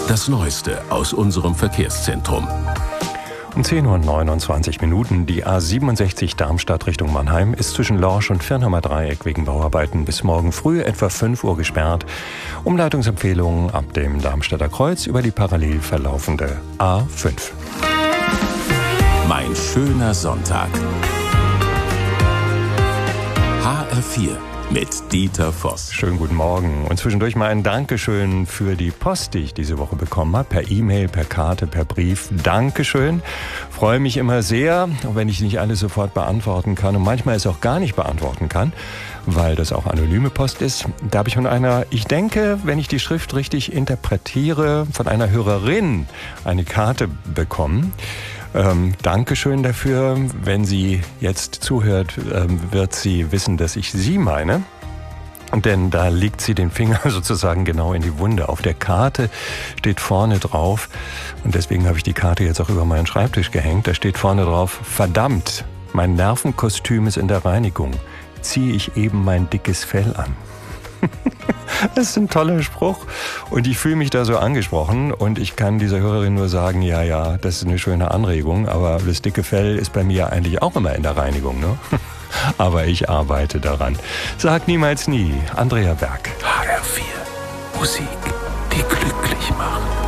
Das Neueste aus unserem Verkehrszentrum. Um 10:29 Uhr. Die A67 Darmstadt Richtung Mannheim ist zwischen Lorsch und Firnheimer Dreieck wegen Bauarbeiten bis morgen früh etwa 5 Uhr gesperrt. Umleitungsempfehlungen ab dem Darmstädter Kreuz über die parallel verlaufende A5. Mein schöner Sonntag. HR4 mit Dieter Voss. Schönen guten Morgen. Und zwischendurch mal ein Dankeschön für die Post, die ich diese Woche bekommen habe. Per E-Mail, per Karte, per Brief. Dankeschön. Freue mich immer sehr, auch wenn ich nicht alles sofort beantworten kann und manchmal es auch gar nicht beantworten kann, weil das auch anonyme Post ist. Da habe ich von einer, ich denke, wenn ich die Schrift richtig interpretiere, von einer Hörerin eine Karte bekommen. Dankeschön dafür. Wenn sie jetzt zuhört, wird sie wissen, dass ich sie meine. Denn da legt sie den Finger sozusagen genau in die Wunde. Auf der Karte steht vorne drauf, und deswegen habe ich die Karte jetzt auch über meinen Schreibtisch gehängt, da steht vorne drauf: Verdammt, mein Nervenkostüm ist in der Reinigung. Ziehe ich eben mein dickes Fell an. Das ist ein toller Spruch und ich fühle mich da so angesprochen und ich kann dieser Hörerin nur sagen, ja, das ist eine schöne Anregung, aber das dicke Fell ist bei mir eigentlich auch immer in der Reinigung, ne? Aber ich arbeite daran. Sag niemals nie. Andrea Berg. HR4. Musik, die glücklich macht.